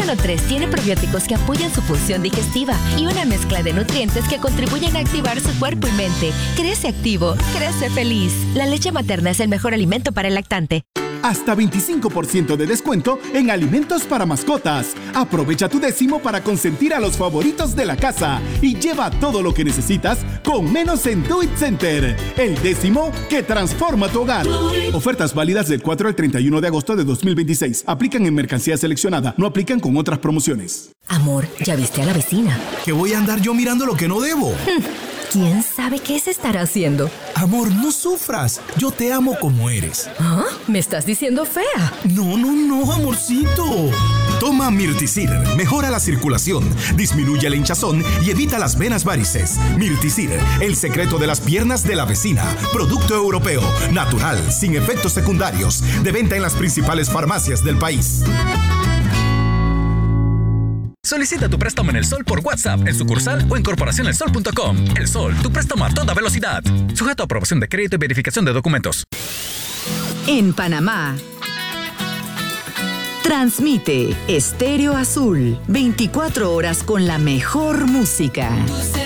Plátano 3 tiene probióticos que apoyan su función digestiva y una mezcla de nutrientes que contribuyen a activar su cuerpo y mente. Crece activo, crece feliz. La leche materna es el mejor alimento para el lactante. Hasta 25% de descuento en alimentos para mascotas. Aprovecha tu 10º para consentir a los favoritos de la casa y lleva todo lo que necesitas con menos en Do It Center. El 10º que transforma tu hogar. Ofertas válidas del 4 al 31 de agosto de 2026. Aplican en mercancía seleccionada. No aplican con otras promociones. Amor, ¿ya viste a la vecina? ¿Que voy a andar yo mirando lo que no debo? ¿Quién sabe qué se estará haciendo? Amor, no sufras. Yo te amo como eres. ¿Ah? ¿Me estás diciendo fea? No, amorcito. Toma Mirticir. Mejora la circulación, disminuye el hinchazón y evita las venas varices. Mirticir, el secreto de las piernas de la vecina. Producto europeo, natural, sin efectos secundarios. De venta en las principales farmacias del país. Solicita tu préstamo en El Sol por WhatsApp, en sucursal o en corporacionelsol.com. El Sol, tu préstamo a toda velocidad. Sujeto a aprobación de crédito y verificación de documentos. En Panamá, transmite Estéreo Azul, 24 horas con la mejor música.